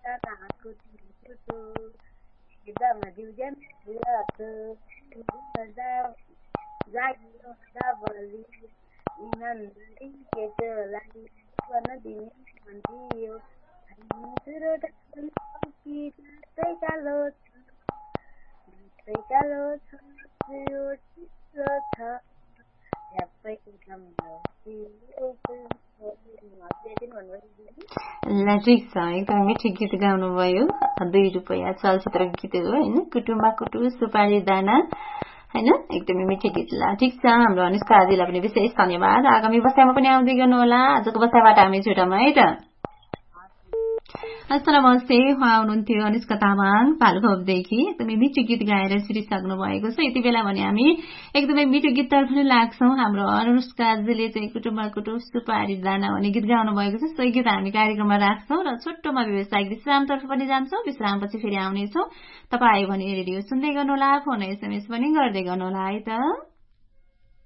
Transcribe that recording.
नाको तिम्रो एकदम दिउजन जागिरो बलि इमानदारी केटोलाई गर्न दिने भन्दियो कालो छ ल ठिक छ एकदमै मिठो गीत गाउनुभयो 2 रुपैयाँ चलचित्र गीत हो होइन कुटुमा कुटु सुपारी दाना हैन एकदमै मिठो गीत ल ठिक छ हाम्रो अनुष्का आजीलाई पनि विशेष धन्यवाद आगामी बसाइमा पनि आउँदै गर्नु होला आजको बसाइबाट हामी छुटामा है त हस् नमस्ते उहाँ हुनुहुन्थ्यो अनुष्का तामाङ भालुखोपदेखि एकदमै मिठो गीत गाएर छिरिसक्नु भएको छ यति बेला भने हामी एकदमै मिठो गीततर्फ पनि लाग्छौँ हाम्रो अनुष्काजीले चाहिँ कुटुम्बा कुटुम्ब सुपारी दाना भन्ने गीत गाउनु भएको छ सोही गीत हामी कार्यक्रममा राख्छौँ र छोटोमा व्यवसायिक विश्रामतर्फ पनि जान्छौँ विश्रामपछि फेरि आउनेछौँ तपाईँ भने रेडियो सुन्दै गर्नुहोला फोन एसएमएस पनि गर्दै गर्नुहोला है त